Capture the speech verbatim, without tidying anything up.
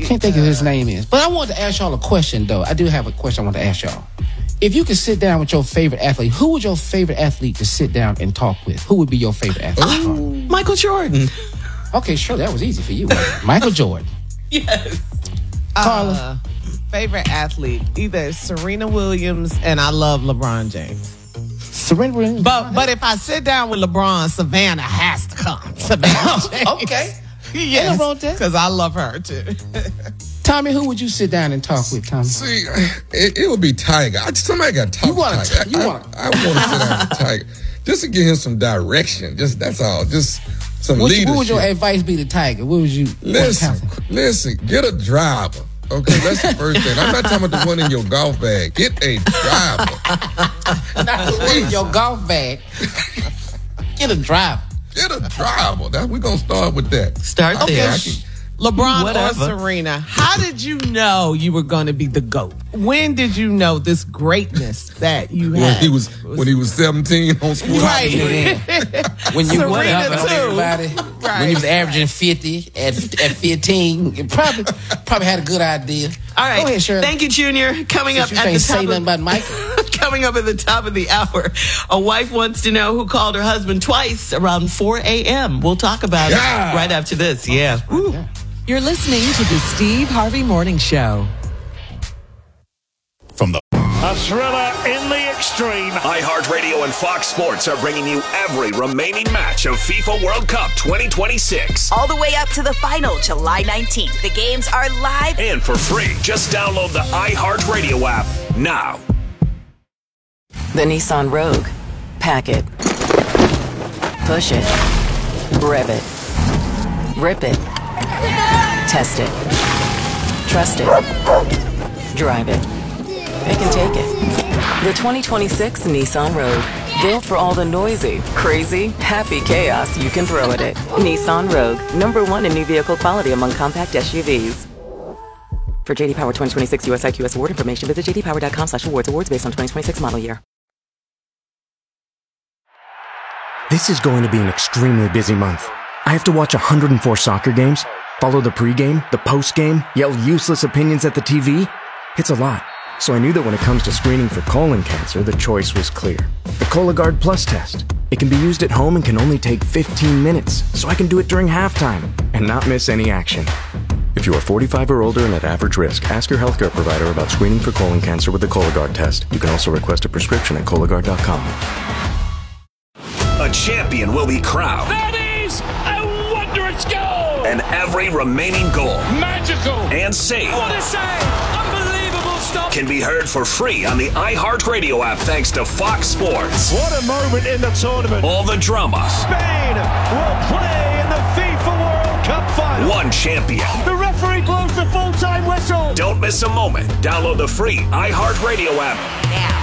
Can't think of his name is. But I wanted to ask y'all a question, though. I do have a question I want to ask y'all. If you could sit down with your favorite athlete, who would your favorite athlete to sit down and talk with? Who would be your favorite athlete? Oh, Michael Jordan. Okay, sure. That was easy for you. Michael Jordan. Yes. Carla. Uh, favorite athlete, either Serena Williams, and I love LeBron James. Serena Williams. But but if I sit down with LeBron, Savannah has to come. Savannah James. Okay. Yes, Ain't no wrong with that. because I love her too. Tommy, who would you sit down and talk with, Tommy? See, it, it would be Tiger. I, somebody got to talk You wanna to Tiger. t- you I, wanna- I, I want to sit down with Tiger just to give him some direction. Just that's all. Just some What, leadership. what would your advice be to Tiger? What would you Listen, what counsel? listen. Get a driver. Okay, that's the first thing. I'm not talking about the one in your golf bag. Get a driver. Not the one in your golf bag. Get a driver. Get a driver. That we're gonna start with that. Start Okay, there. I can- LeBron Whatever. or Serena, how did you know you were going to be the GOAT? When did you know this greatness that you When had? he was when he was seventeen on Sports Right. When you Serena whatever, too. everybody. Right. When you was averaging fifty at at fifteen, you probably probably had a good idea. All right. Go ahead, Shirley. Thank you, Junior. Coming Since up you at can't the say top nothing of, about Michael. coming up at the top of the hour, a wife wants to know who called her husband twice around four a.m. We'll talk about Yeah. it right after this. Yeah. Woo. You're listening to the Steve Harvey Morning Show. From the A thriller in the extreme. iHeartRadio and Fox Sports are bringing you every remaining match of FIFA World Cup twenty twenty-six. All the way up to the final, July nineteenth. The games are live. And for free, just download the iHeartRadio app now. The Nissan Rogue. Pack it. Push it. Rev it. Rip it. Test it. Trust it. Drive it. It can take it. The twenty twenty-six Nissan Rogue. Built for all the noisy, crazy, happy chaos you can throw at it. Nissan Rogue. Number one in new vehicle quality among compact S U Vs. For J D Power twenty twenty-six U S I Q S award information, visit j d power dot com slash awards. Awards based on twenty twenty-six model year. This is going to be an extremely busy month. I have to watch one hundred four soccer games, follow the pregame, the postgame, yell useless opinions at the T V. It's a lot. So I knew that when it comes to screening for colon cancer, the choice was clear. The Cologuard Plus test. It can be used at home and can only take fifteen minutes, so I can do it during halftime and not miss any action. If you are forty-five or older and at average risk, ask your healthcare provider about screening for colon cancer with the Cologuard test. You can also request a prescription at Cologuard dot com. A champion will be crowned, That is a wondrous goal. and every remaining goal Magical. and save What a save. Unbelievable stop. can be heard for free on the iHeartRadio app thanks to Fox Sports. What a moment in the tournament. All the drama, Spain will play in the FIFA World Cup final. one champion. The referee blows the full-time whistle. Don't miss a moment. Download the free iHeartRadio app Now.